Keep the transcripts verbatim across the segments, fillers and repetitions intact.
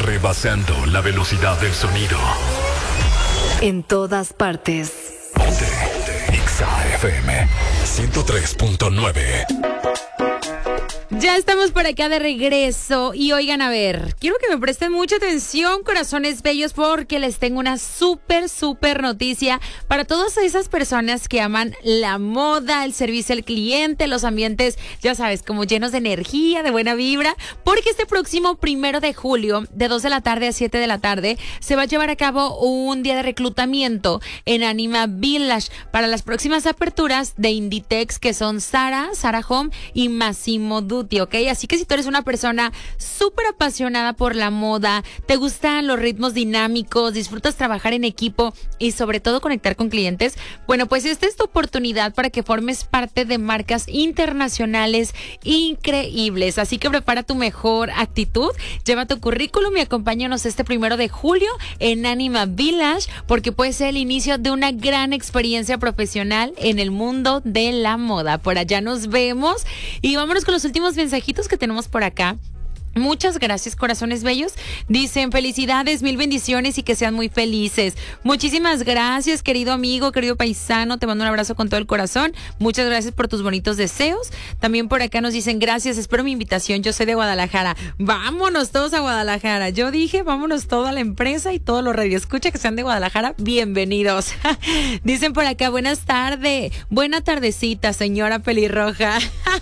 rebasando la velocidad del sonido. En todas partes. Ponte, ponte. Exa F M ciento tres punto nueve. Ya estamos por acá de regreso y oigan, a ver, quiero que me presten mucha atención, corazones bellos, porque les tengo una súper, súper noticia para todas esas personas que aman la moda, el servicio al cliente, los ambientes, ya sabes, como llenos de energía, de buena vibra, porque este próximo primero de julio, de dos de la tarde a siete de la tarde, se va a llevar a cabo un día de reclutamiento en Anima Village para las próximas aperturas de Inditex, que son Zara, Zara Home y Massimo Dutti. ¿Ok? Así que si tú eres una persona súper apasionada por la moda, te gustan los ritmos dinámicos, disfrutas trabajar en equipo y sobre todo conectar con clientes, bueno, pues esta es tu oportunidad para que formes parte de marcas internacionales increíbles. Así que prepara tu mejor actitud, lleva tu currículum y acompáñanos este primero de julio en Anima Village, porque puede ser el inicio de una gran experiencia profesional en el mundo de la moda. Por allá nos vemos y vámonos con los últimos mensajitos que tenemos por acá. Muchas gracias, corazones bellos. Dicen felicidades, mil bendiciones y que sean muy felices. Muchísimas gracias, querido amigo, querido paisano. Te mando un abrazo con todo el corazón. Muchas gracias por tus bonitos deseos. También por acá nos dicen gracias, espero mi invitación. Yo soy de Guadalajara. Vámonos todos a Guadalajara. Yo dije, vámonos toda la empresa y todos los radioescuchas que sean de Guadalajara. Bienvenidos. Dicen por acá, buenas tardes. Buena tardecita, señora pelirroja.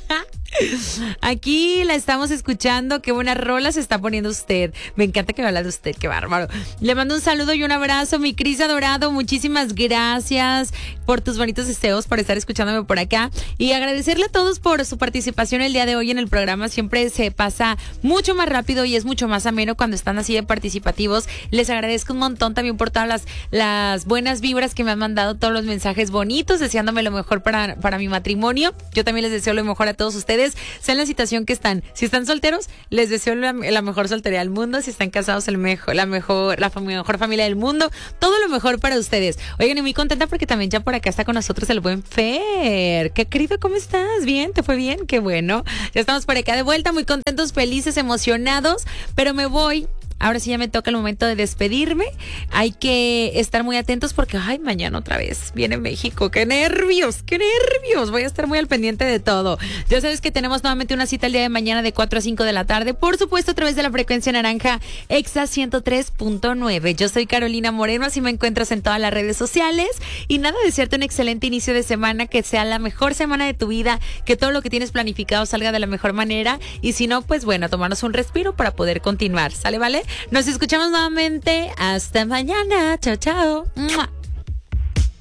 Aquí la estamos escuchando. Qué buena rola se está poniendo usted. Me encanta que me habla de usted, qué bárbaro. Le mando un saludo y un abrazo, mi Cris adorado. Muchísimas gracias por tus bonitos deseos, por estar escuchándome por acá. Y agradecerle a todos por su participación el día de hoy en el programa. Siempre se pasa mucho más rápido y es mucho más ameno cuando están así de participativos. Les agradezco un montón también por todas las, las buenas vibras que me han mandado, todos los mensajes bonitos, deseándome lo mejor para, para mi matrimonio. Yo también les deseo lo mejor a todos ustedes, sea en la situación que están. Si están solteros, les deseo la, la mejor soltería del mundo. Si están casados, el mejor, la mejor, la fam- mejor familia del mundo. Todo lo mejor para ustedes. Oigan, y muy contenta porque también ya por acá está con nosotros el buen Fer. Qué querido, ¿cómo estás? ¿Bien? ¿Te fue bien? Qué bueno. Ya estamos por acá de vuelta, muy contentos, felices, emocionados, pero me voy. Ahora sí ya me toca el momento de despedirme. Hay que estar muy atentos porque, ay, mañana otra vez viene México. ¡Qué nervios! ¡Qué nervios! Voy a estar muy al pendiente de todo. Ya sabes que tenemos nuevamente una cita el día de mañana de cuatro a cinco de la tarde. Por supuesto, a través de la frecuencia naranja Exa ciento tres punto nueve. Yo soy Carolina Moreno, así me encuentras en todas las redes sociales. Y nada, desearte un excelente inicio de semana, que sea la mejor semana de tu vida, que todo lo que tienes planificado salga de la mejor manera. Y si no, pues bueno, tomarnos un respiro para poder continuar. ¿Sale, vale? Nos escuchamos nuevamente. Hasta mañana. Chao, chao. ¡Mua!